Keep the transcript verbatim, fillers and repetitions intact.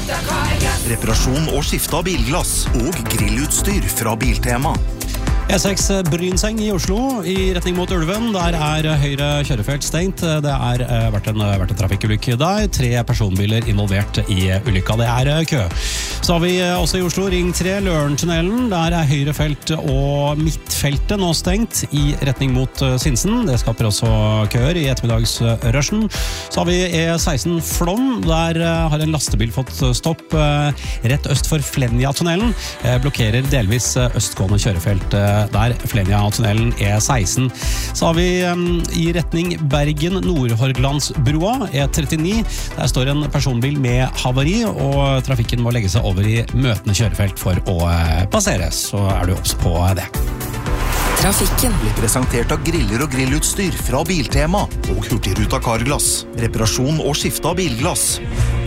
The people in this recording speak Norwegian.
Reparasjon og skifte av bilglass og grillutstyr fra Biltema. E seks Brynseng i Oslo i retning mot Ulven. Der er høyre kjørefelt stengt. Det er vært en, vært en trafikkulykke der. Tre personbiler involvert i ulykka. Det er kø. Så har vi også i Oslo Ring tre, Lørentunnelen. Der er høyre felt og midtfeltet nå stengt i retning mot Sinsen. Det skaper også køer i ettermiddagsrushen. Så har vi E seksten Flåm. Der har en lastebil fått stopp rett øst for Flenja-tunnelen. Blokkerer delvis østgående kjørefelt der, Flenja-tunnelen E seksten. Så har vi um, i retning Bergen Nordhordlandsbrua, E trettini. Der står en personbil med havari, og trafikken må legge seg over i møtende kjørefelt for å uh, passere. Så er du obs på det. Trafikken blir presentert av griller og grillutstyr fra Biltema og Hurtigruta Carglass. Reparasjon og skifte av bilglass.